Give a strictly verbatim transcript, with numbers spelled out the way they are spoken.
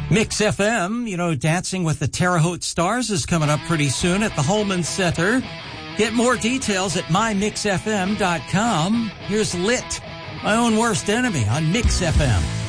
Mix F M, you know, Dancing with the Terre Haute Stars is coming up pretty soon at the Holman Center. Get more details at my mix f m dot com. Here's Lit, My Own Worst Enemy on Mix F M.